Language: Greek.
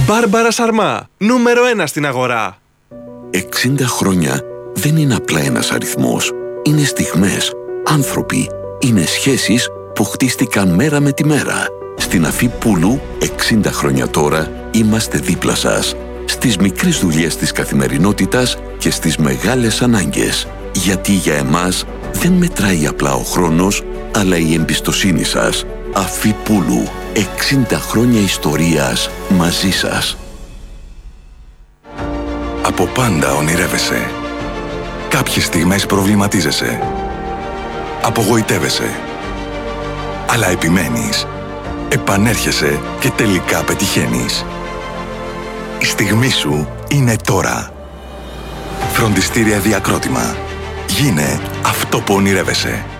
Μπάρμπαρα Σαρμά, νούμερο 1 στην αγορά. 60 χρόνια δεν είναι απλά ένας αριθμός. Είναι στιγμές, άνθρωποι, είναι σχέσεις που χτίστηκαν μέρα με τη μέρα. Στην Αφή Πούλου, 60 χρόνια τώρα, είμαστε δίπλα σας. Στις μικρές δουλειές της καθημερινότητας και στις μεγάλες ανάγκες. Γιατί για εμάς δεν μετράει απλά ο χρόνος, αλλά η εμπιστοσύνη σας. Αφή Πούλου, 60 χρόνια ιστορίας μαζί σας. Από πάντα ονειρεύεσαι. Κάποιες στιγμές προβληματίζεσαι. Απογοητεύεσαι. Αλλά επιμένεις. Επανέρχεσαι και τελικά πετυχαίνεις. Η στιγμή σου είναι τώρα. Φροντιστήρια Διακρότημα. Γίνε αυτό που ονειρεύεσαι.